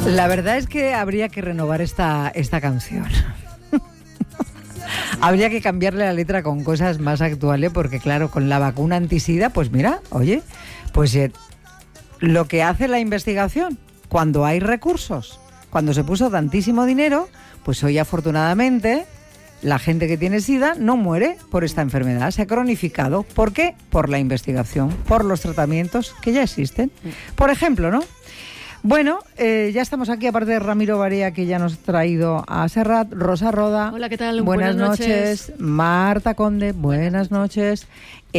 La verdad es que habría que renovar esta canción. Habría que cambiarle la letra con cosas más actuales, porque claro, con la vacuna antisida, pues mira, oye, pues lo que hace la investigación, cuando hay recursos, cuando se puso tantísimo dinero, pues hoy afortunadamente la gente que tiene SIDA no muere por esta enfermedad, se ha cronificado. ¿Por qué? Por la investigación, por los tratamientos que ya existen. Por ejemplo, ¿no? Bueno, ya estamos aquí, aparte de Ramiro Barea, que ya nos ha traído a Serrat, Rosa Roda. Hola, ¿qué tal? Buenas noches. Marta Conde, buenas noches.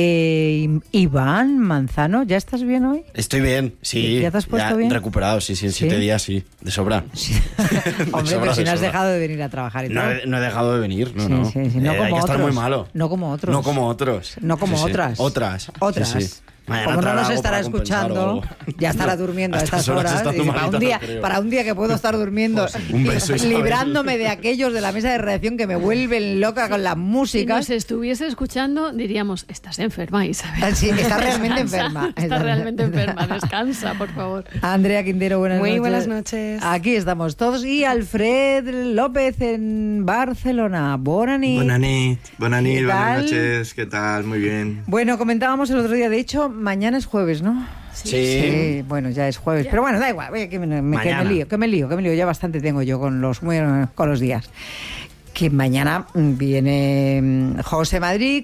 Iván Manzano, ¿ya estás bien hoy? Estoy bien, sí. ¿Ya te has puesto bien? Recuperado, sí, en 7 días, sí, de sobra. Sí. Hombre, pero si no has dejado de venir a trabajar y todo. No he dejado de venir, no. No como hay que otros. estar muy malo. No como otros. No como otros. No como otras. Otras. Otras. Sí. Como no nos estará escuchando, ya estará durmiendo a estas horas. Para un día que puedo estar durmiendo, un beso, librándome de aquellos de la mesa de redacción que me vuelven loca con la música. Si nos estuviese escuchando, diríamos, estás enferma, Isabel. Sí, estás realmente enferma. Estás realmente enferma, descansa, por favor. Andrea Quintero, buenas noches. Muy buenas noches. Aquí estamos todos. Y Alfred López en Barcelona. Bona nit. Buenas noches. ¿Qué tal? Muy bien. Bueno, comentábamos el otro día, de hecho, mañana es jueves, ¿no? Sí. Bueno, ya es jueves. Pero bueno, da igual, que me lío. Ya bastante tengo yo con los días. Que mañana viene José Madrid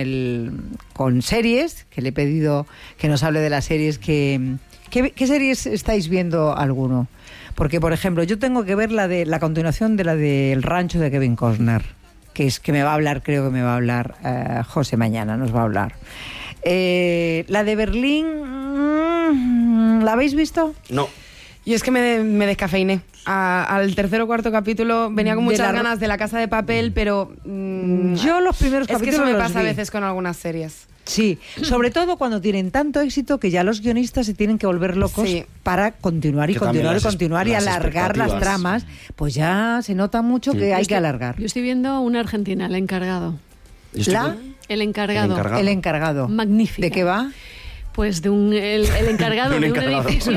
con series, que le he pedido que nos hable de las series ¿Qué series estáis viendo alguno? Porque, por ejemplo, yo tengo que ver la continuación de la del Rancho de Kevin Costner, que me va a hablar, creo que me va a hablar José mañana, nos va a hablar. La de Berlín, ¿la habéis visto? No. Y es que me descafeiné. Al tercer o cuarto capítulo venía con muchas ganas de La Casa de Papel, pero yo los primeros capítulos es que eso me los pasa vi. a veces con algunas series. Sí, sobre todo cuando tienen tanto éxito que ya los guionistas se tienen que volver locos para continuar y alargar las tramas. Pues ya se nota mucho que hay que alargar. Yo estoy viendo una argentina, El Encargado. El Encargado. Magnífica. ¿De qué va? Pues el encargado de un edificio.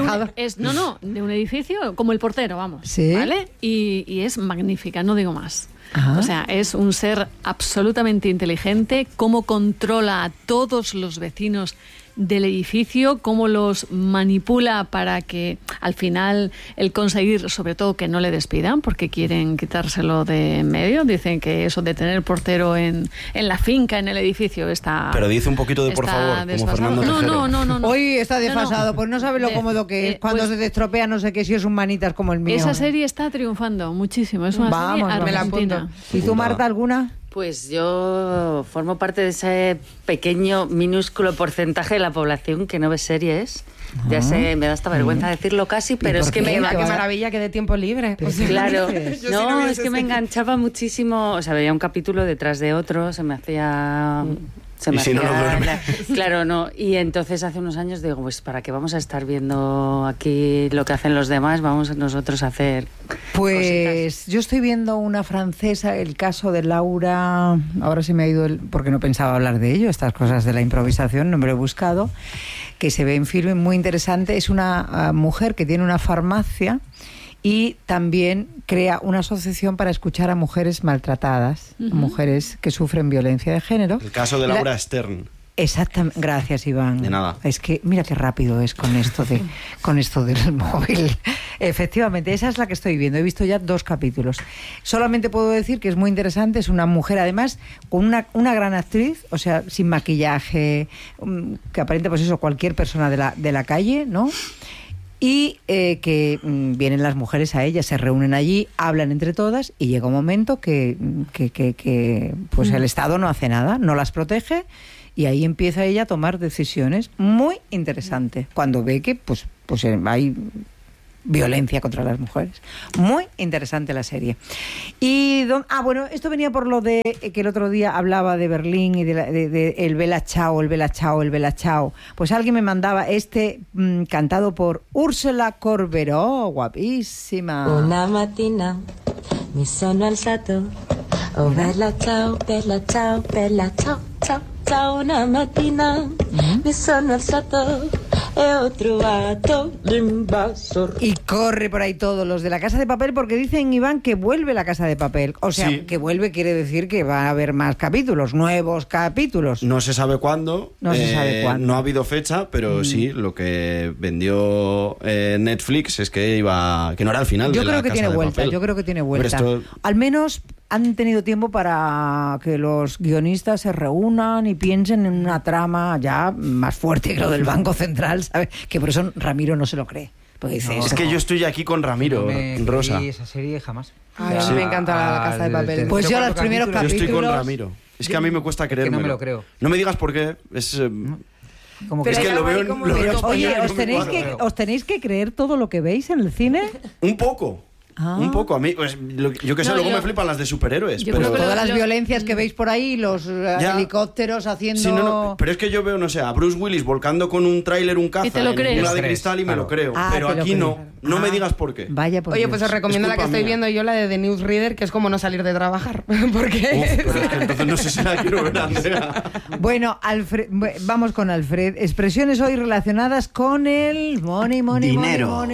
¿De un edificio, como el portero, vamos. ¿Sí? ¿Vale? Y es magnífica, no digo más. Ajá. O sea, es un ser absolutamente inteligente, cómo controla a todos los vecinos del edificio, cómo los manipula para que al final el conseguir, sobre todo, que no le despidan porque quieren quitárselo de en medio. Dicen que eso de tener portero en la finca, en el edificio, está... Pero dice un poquito de por favor, desfasado. como Fernando Tejero. No. Hoy está desfasado, pues no sabe lo cómodo que es cuando se te estropea no sé qué, si es un manitas como el mío. Esa serie está triunfando muchísimo, es una serie argentina. ¿Y tú, Marta, alguna? Pues yo formo parte de ese pequeño, minúsculo porcentaje de la población que no ve series. Ya sé, me da hasta vergüenza decirlo casi, pero es que qué maravilla que de tiempo libre. Pues claro, no, es que me enganchaba muchísimo, o sea, veía un capítulo detrás de otro, se me hacía... Claro, no. Y entonces hace unos años digo, pues ¿para qué vamos a estar viendo aquí lo que hacen los demás? Vamos nosotros a hacer cositas. Yo estoy viendo una francesa, el caso de Laura, ahora se me ha ido porque no pensaba hablar de ello, estas cosas de la improvisación, no me lo he buscado, que se ve en filme, muy interesante. Es una mujer que tiene una farmacia y también crea una asociación para escuchar a mujeres maltratadas, mujeres que sufren violencia de género. El caso de Laura Stern. Exactamente, gracias, Iván. De nada. Es que mira qué rápido es con esto del móvil. Efectivamente, esa es la que estoy viendo. He visto ya 2 capítulos. Solamente puedo decir que es muy interesante. Es una mujer, además, con una gran actriz, o sea, sin maquillaje, que aparenta, pues eso, cualquier persona de la calle, ¿no? Y que vienen las mujeres a ella, se reúnen allí, hablan entre todas y llega un momento que pues el Estado no hace nada, no las protege y ahí empieza ella a tomar decisiones. Muy interesante cuando ve que pues hay violencia contra las mujeres. Muy interesante la serie. Y bueno, esto venía por lo de que el otro día hablaba de Berlín y de el Bella Ciao, el Bella Ciao, el Bella Ciao. Pues alguien me mandaba cantado por Úrsula Corberó, guapísima. Una mattina mi sono alzato, oh bella ciao, bella ciao, bella ciao, ciao, ciao. Una mattina mi sono alzato otro gato invasor. Y corre por ahí todos los de La Casa de Papel porque dicen, Iván, que vuelve La Casa de Papel. O sea, Sí. que vuelve quiere decir que va a haber más capítulos, nuevos capítulos. No se sabe cuándo. No se sabe cuándo. No ha habido fecha, pero sí, lo que vendió Netflix es que que no era el final Yo de La creo que Casa tiene de vuelta, Papel. yo creo que tiene vuelta. Pero esto- Al menos han tenido tiempo para que los guionistas se reúnan y piensen en una trama ya más fuerte que lo del Banco Central, ¿sabes? Que por eso Ramiro no se lo cree. Porque dice, Es que yo estoy aquí con Ramiro, Rosa. esa serie jamás. Ay, a mí me encanta La Casa de Papel. Pues yo los primeros Yo estoy con capítulos... Ramiro. Es que a mí me cuesta que creerlo. no me lo creo. No me digas por qué. Es, Como Pero es que ya lo va ahí veo, como lo veo pero, en español Oye, y no ¿os me tenéis, cuadra. ¿os tenéis que creer todo lo que veis en el cine? Un poco. Ah. Un poco. A mí, pues, yo que sé, No, luego yo- me flipan las de superhéroes. yo pero... creo que Todas lo- las violencias que veis por ahí, los Ya. helicópteros haciendo... Sí, no, pero es que yo veo, no sé, a Bruce Willis volcando con un tráiler un caza Y te lo en crees. una de Lo crees, cristal y me lo claro. creo. Ah, pero te lo aquí crees. no. No me digas por qué. Vaya por Oye, Dios. pues os recomiendo Es la que culpa estoy mía. viendo yo, la de The Newsreader, que es como no salir de trabajar. Uf, Porque... pero es que entonces no sé si la quiero ver, Andrea. Bueno, vamos con Alfred. Expresiones hoy relacionadas con el money, money, Dinero. money, money.